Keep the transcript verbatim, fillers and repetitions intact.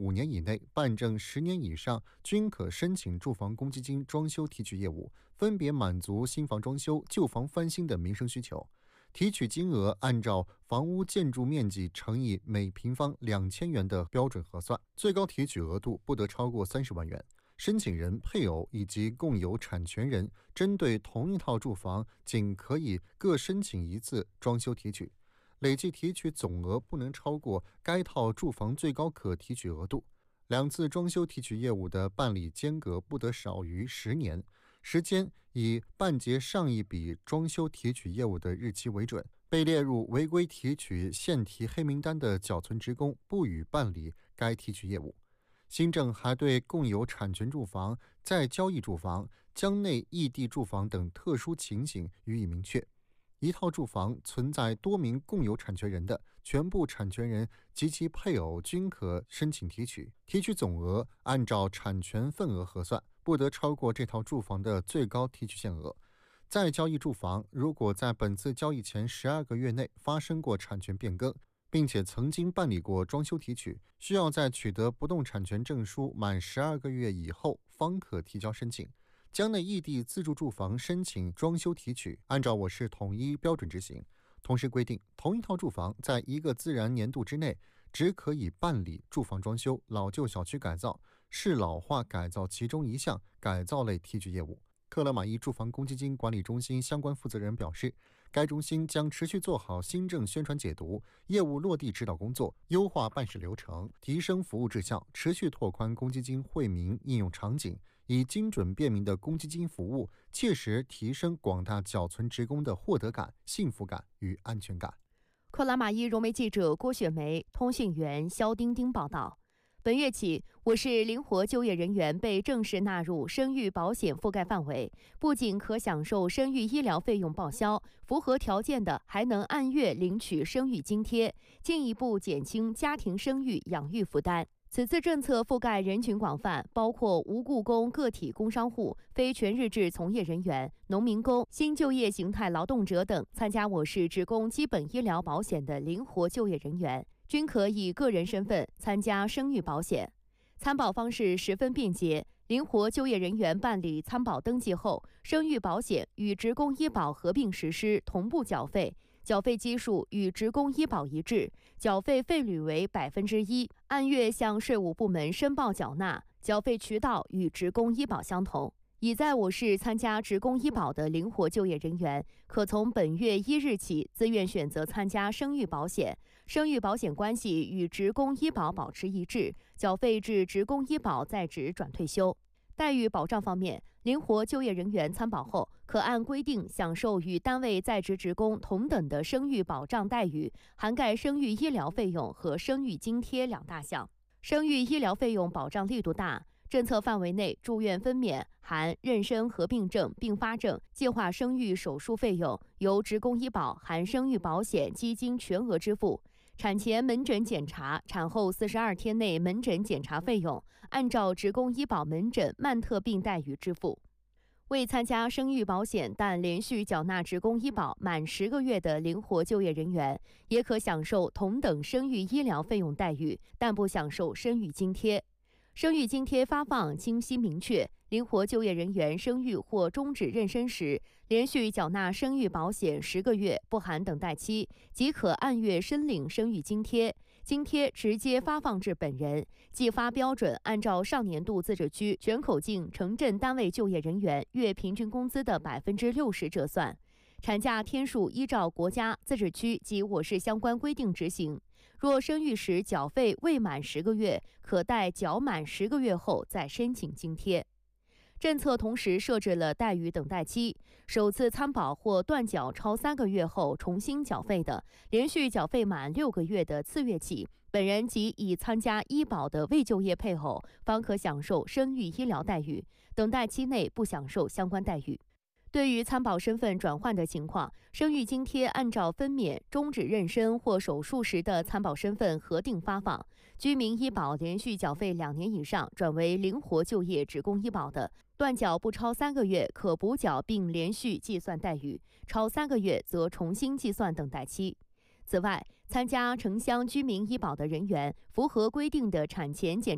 五年以内、办证十年以上均可申请住房公积金装修提取业务，分别满足新房装修、旧房翻新的民生需求。提取金额按照房屋建筑面积乘以每平方两千元的标准核算，最高提取额度不得超过三十万元。申请人、配偶以及共有产权人针对同一套住房仅可以各申请一次装修提取，累计提取总额不能超过该套住房最高可提取额度。两次装修提取业务的办理间隔不得少于十年，时间以办结上一笔装修提取业务的日期为准。被列入违规提取现提黑名单的缴存职工不予办理该提取业务。新政还对共有产权住房、再交易住房、疆内异地住房等特殊情形予以明确。一套住房存在多名共有产权人的，全部产权人及其配偶均可申请提取，提取总额按照产权份额核算，不得超过这套住房的最高提取限额。再交易住房如果在本次交易前十二个月内发生过产权变更，并且曾经办理过装修提取，需要在取得不动产权证书满十二个月以后方可提交申请。疆内异地自住住房申请装修提取，按照我市统一标准执行。同时规定，同一套住房在一个自然年度之内，只可以办理住房装修、老旧小区改造、适老化改造其中一项改造类提取业务。克拉玛依住房公积金管理中心相关负责人表示，该中心将持续做好新政宣传解读、业务落地指导工作，优化办事流程，提升服务质效，持续拓宽公积金惠民应用场景，以精准便民的公积金服务，切实提升广大缴存职工的获得感、幸福感与安全感。 克拉玛依融媒记者郭雪梅、通讯员肖丁丁报道。本月起，我市灵活就业人员被正式纳入生育保险覆盖范围，不仅可享受生育医疗费用报销，符合条件的还能按月领取生育津贴，进一步减轻家庭生育养育负担。此次政策覆盖人群广泛，包括无雇工个体工商户、非全日制从业人员、农民工、新就业形态劳动者等参加我市职工基本医疗保险的灵活就业人员，均可以个人身份参加生育保险。参保方式十分便捷，灵活就业人员办理参保登记后，生育保险与职工医保合并实施，同步缴费，缴费基数与职工医保一致，缴费费率为百分之一，按月向税务部门申报缴纳，缴费渠道与职工医保相同。已在我市参加职工医保的灵活就业人员，可从本月一日起自愿选择参加生育保险，生育保险关系与职工医保保持一致，缴费至职工医保在职转退休。待遇保障方面，灵活就业人员参保后，可按规定享受与单位在职职工同等的生育保障待遇，涵盖生育医疗费用和生育津贴两大项。生育医疗费用保障力度大，政策范围内住院分娩、含妊娠合并症、并发症、计划生育手术费用由职工医保含生育保险基金全额支付。产前门诊检查、产后四十二天内门诊检查费用按照职工医保门诊慢特病待遇支付。未参加生育保险但连续缴纳职工医保满十个月的灵活就业人员，也可享受同等生育医疗费用待遇，但不享受生育津贴。生育津贴发放清晰明确，灵活就业人员生育或终止妊娠时，连续缴纳生育保险十个月不含等待期，即可按月申领生育津贴，津贴直接发放至本人，计发标准按照上年度自治区全口径城镇单位就业人员月平均工资的百分之六十折算。产假天数依照国家、自治区及我市相关规定执行。若生育时缴费未满十个月，可待缴满十个月后再申请津贴。政策同时设置了待遇等待期，首次参保或断缴超三个月后重新缴费的，连续缴费满六个月的次月起，本人及已参加医保的未就业配偶方可享受生育医疗待遇，等待期内不享受相关待遇。对于参保身份转换的情况，生育津贴按照分娩、终止妊娠或手术时的参保身份核定发放。居民医保连续缴费两年以上转为灵活就业职工医保的，断缴不超三个月可补缴并连续计算待遇，超三个月则重新计算等待期。此外，参加城乡居民医保的人员，符合规定的产前检